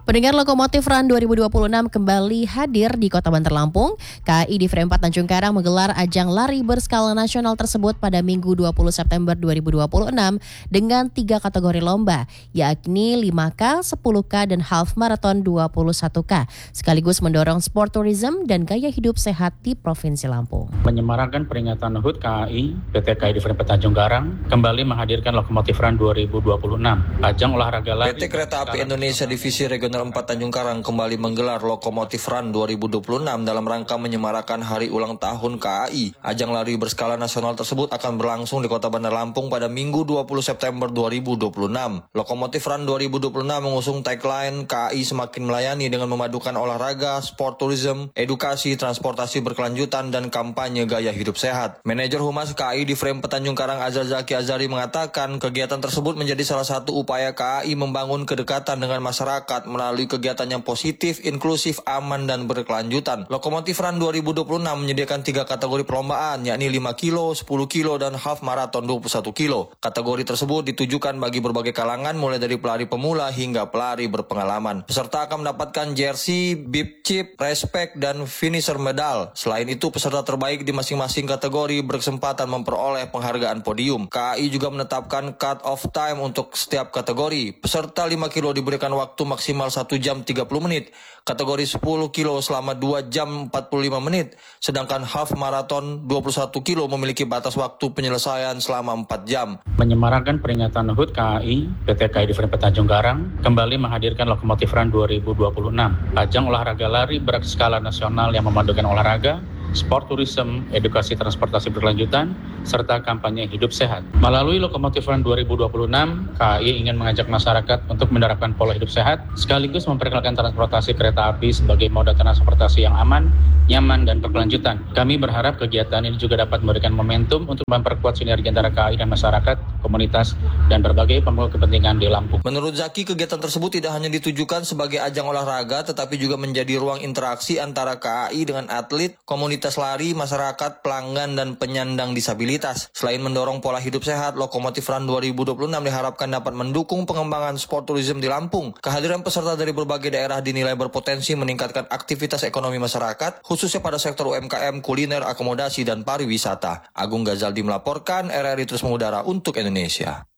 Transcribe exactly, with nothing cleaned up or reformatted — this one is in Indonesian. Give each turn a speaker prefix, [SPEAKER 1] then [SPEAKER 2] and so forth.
[SPEAKER 1] Pendengar Lokomotif Run dua ribu dua puluh enam kembali hadir di Kota Bantar Lampung. K A I Divre empat Tanjung Karang menggelar ajang lari berskala nasional tersebut pada Minggu dua puluh September dua ribu dua puluh enam dengan tiga kategori lomba, yakni lima K, sepuluh K, dan Half Marathon dua puluh satu K, sekaligus mendorong sport tourism dan gaya hidup sehat di Provinsi Lampung.
[SPEAKER 2] Menyemarakan peringatan H U T K A I, P T K A I Divre empat Tanjung Karang kembali menghadirkan Lokomotif Run dua ribu dua puluh enam, ajang olahraga lari.
[SPEAKER 3] P T Kereta Api Indonesia Divisi Regional empat Tanjung Karang kembali menggelar Lokomotif Run dua ribu dua puluh enam dalam rangka menyemarakan hari ulang tahun K A I. Ajang lari berskala nasional tersebut akan berlangsung di Kota Bandar Lampung pada Minggu dua puluh September dua ribu dua puluh enam. Lokomotif Run dua ribu dua puluh enam mengusung tagline K A I semakin melayani dengan memadukan olahraga, sport tourism, edukasi, transportasi berkelanjutan, dan kampanye gaya hidup sehat. Manajer Humas K A I Divre empat Tanjung Karang Azhar Zaki Azhari mengatakan kegiatan tersebut menjadi salah satu upaya K A I membangun kedekatan dengan masyarakat melalui kegiatan yang positif, inklusif, aman, dan berkelanjutan. Lokomotif Run dua ribu dua puluh enam menyediakan tiga kategori perlombaan, yakni lima kilo, sepuluh kilo, dan Half Marathon dua puluh satu kilo. Kategori tersebut ditujukan bagi berbagai kalangan, mulai dari pelari pemula hingga pelari berpengalaman. Peserta akan mendapatkan jersey, bib chip, respect, dan finisher medal. Selain itu, peserta terbaik di masing-masing kategori berkesempatan memperoleh penghargaan podium. K A I juga menetapkan cut off time untuk setiap kategori. Peserta lima kilo diberikan waktu maksimal satu jam tiga puluh menit, kategori sepuluh kilo selama dua jam empat puluh lima menit, sedangkan Half Marathon dua puluh satu kilo memiliki batas waktu penyelesaian selama empat jam.
[SPEAKER 2] Menyemarakan peringatan H U T K A I, P T K A I Divre empat Tanjung Karang kembali menghadirkan Lokomotif Run dua ribu dua puluh enam, ajang olahraga lari berskala nasional yang memadukan olahraga, sport tourism, edukasi transportasi berkelanjutan, serta kampanye hidup sehat. Melalui Lokomotif Run dua ribu dua puluh enam, K A I ingin mengajak masyarakat untuk menerapkan pola hidup sehat, sekaligus memperkenalkan transportasi kereta api sebagai moda transportasi yang aman, nyaman, dan berkelanjutan. Kami berharap kegiatan ini juga dapat memberikan momentum untuk memperkuat sinergi antara K A I dan masyarakat, komunitas, dan berbagai pemangku kepentingan di Lampung.
[SPEAKER 3] Menurut Zaki, kegiatan tersebut tidak hanya ditujukan sebagai ajang olahraga, tetapi juga menjadi ruang interaksi antara K A I dengan atlet, komunitas lari, masyarakat, pelanggan, dan penyandang disabilitas. Selain mendorong pola hidup sehat, Lokomotif Run dua ribu dua puluh enam diharapkan dapat mendukung pengembangan sport tourism di Lampung. Kehadiran peserta dari berbagai daerah dinilai berpotensi meningkatkan aktivitas ekonomi masyarakat, khususnya pada sektor U M K M, kuliner, akomodasi, dan pariwisata. Agung Gazaldi melaporkan, R R I Terus Mengudara untuk Indonesia.